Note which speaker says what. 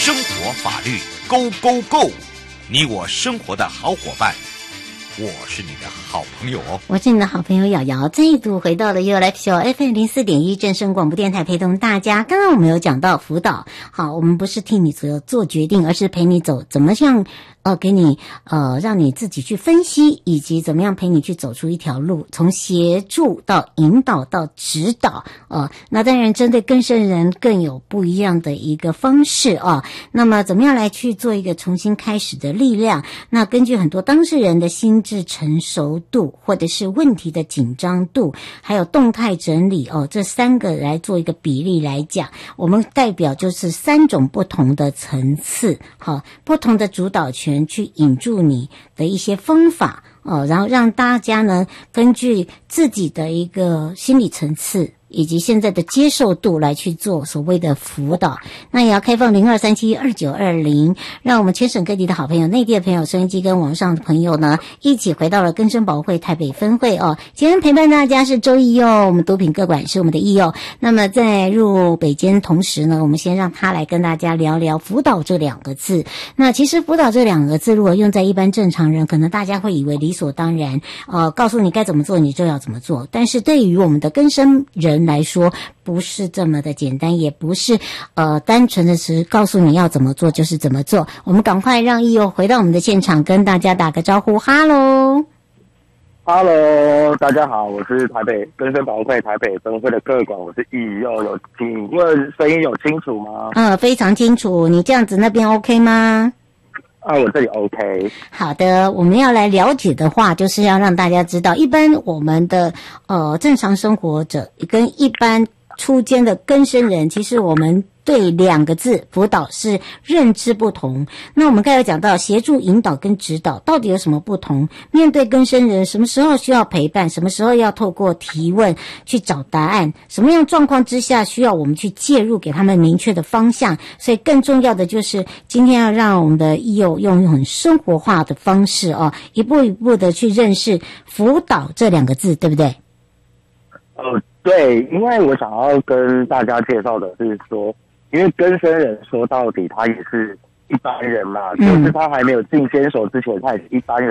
Speaker 1: 生活法律 Go Go Go， 你我生活的好伙伴，我是你的好朋友哦。
Speaker 2: 我是你的好朋友瑶瑶，再度回到了 You Life Show FM 04.1正声广播电台，陪同大家。刚刚我们有讲到辅导，好，我们不是替你做决定，而是陪你走，怎么样给你让你自己去分析，以及怎么样陪你去走出一条路，从协助到引导到指导那当然针对更生人更有不一样的一个方式那么怎么样来去做一个重新开始的力量？那根据很多当事人的心智成熟度，或者是问题的紧张度，还有动态整理这三个来做一个比例来讲，我们代表就是三种不同的层次，不同的主导权去引助你的一些方法然后让大家呢根据自己的一个心理层次以及现在的接受度来去做所谓的辅导。那也要开放02372920，让我们全省各地的好朋友、内地的朋友、收音机跟网上的朋友呢一起回到了更生保护会台北分会今天陪伴大家是周义佑，我们毒品各管是我们的义佑。那么在入北监同时呢，我们先让他来跟大家聊聊辅导这两个字。那其实辅导这两个字如果用在一般正常人，可能大家会以为理所当然告诉你该怎么做你就要怎么做，但是对于我们的更生人来说不是这么的简单，也不是单纯的是告诉你要怎么做就是怎么做。我们赶快让义佑回到我们的现场，跟大家打个招呼。哈喽
Speaker 3: 大家好，我是台北更生保护会台北分会的个管，我是义佑。请问声音有清楚吗？
Speaker 2: 非常清楚。你这样子那边 OK 吗？
Speaker 3: 我这里 OK。
Speaker 2: 好的，我们要来了解的话，就是要让大家知道，一般我们的正常生活者跟一般初间的更生人，其实我们对两个字辅导是认知不同。那我们刚才讲到协助引导跟指导到底有什么不同？面对更生人，什么时候需要陪伴，什么时候要透过提问去找答案，什么样状况之下需要我们去介入，给他们明确的方向。所以更重要的就是今天要让我们的义友用很生活化的方式一步一步的去认识辅导这两个字，对不对？
Speaker 3: 对，因为我想要跟大家介绍的是说，因为更生人说到底他也是一般人嘛，就是他还没有进监所之前他也是一般人。